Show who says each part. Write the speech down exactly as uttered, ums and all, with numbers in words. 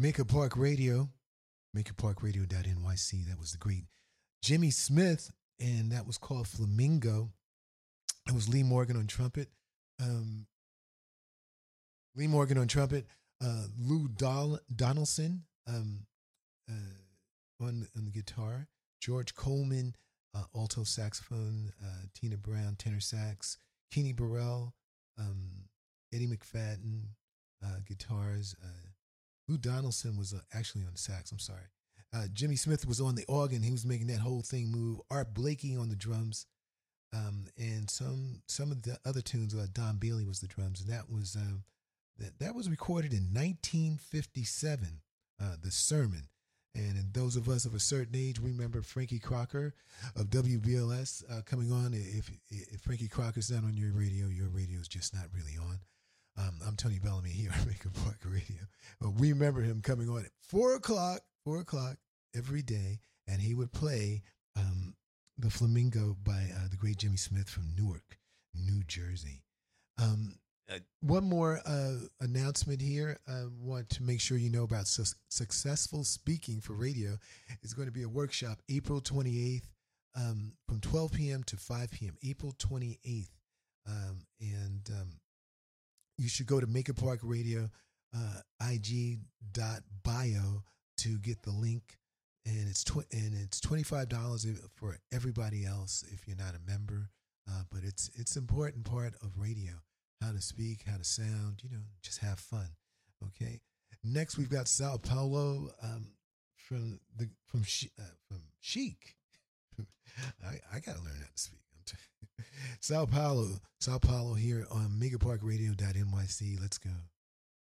Speaker 1: Maker Park Radio, maker park radio dot n y c. That was the great Jimmy Smith, and that was called Flamingo. It was Lee Morgan on trumpet. Um, Lee Morgan on trumpet. Uh, Lou Dol- Donaldson um, uh, on, on the guitar. George Coleman, uh, alto saxophone. Uh, Tina Brown, tenor sax. Kenny Burrell, um, Eddie McFadden, uh, guitars. Uh, Lou Donaldson was uh, actually on the sax. I'm sorry. Uh, Jimmy Smith was on the organ. He was making that whole thing move. Art Blakey on the drums. Um, and some some of the other tunes, uh, Don Bailey was the drums, and that was um, that that was recorded in nineteen fifty-seven. Uh, the Sermon, and, and those of us of a certain age remember Frankie Crocker of W B L S uh, coming on. If if Frankie Crocker's not on your radio, your radio is just not really on. Um, I'm Tony Bellamy here on Maker Park Radio. But we remember him coming on at four o'clock, four o'clock every day, and he would play. Um, The Flamingo by uh, the great Jimmy Smith from Newark, New Jersey. Um, uh, one more uh, announcement here. I want to make sure you know about su- Successful Speaking for Radio. It's going to be a workshop April twenty-eighth um, from twelve p.m. to five p.m. April twenty-eighth. Um, and um, you should go to Maker Park Radio, uh, I G dot bio to get the link. And it's tw- and it's twenty-five dollars for everybody else if you're not a member. Uh, but it's it's an important part of radio, how to speak, how to sound, you know, just have fun. Okay. Next, we've got Sao Paulo um, from the from uh, from Chic. I, I got to learn how to speak. Sao Paulo, Sao Paulo here on maker park radio dot n y c. Let's go.